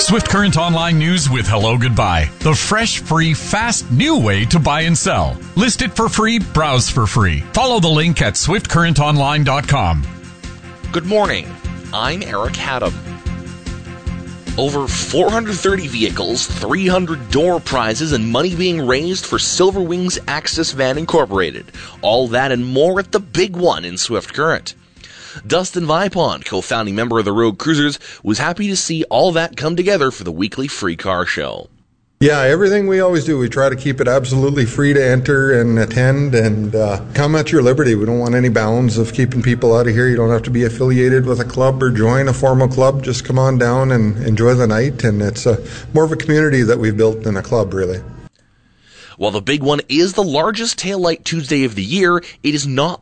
Swift Current Online News with Hello Goodbye. The fresh, free, fast, new way to buy and sell. List it for free, browse for free. Follow the link at swiftcurrentonline.com. Good morning. I'm Eric Haddam. Over 430 vehicles, 300 door prizes, and money being raised for Silver Wings Access Van Incorporated. All that and more at the big one in Swift Current. Dustin Vipond, co-founding member of the Road Cruisers, was happy to see all that come together for the weekly free car show. Yeah, everything we always do, we try to keep it absolutely free to enter and attend, and come at your liberty. We don't want any bounds of keeping people out of here. You don't have to be affiliated with a club or join a formal club. Just come on down and enjoy the night, and it's more of a community that we've built than a club, really. While the big one is the largest Taillight Tuesday of the year, it is not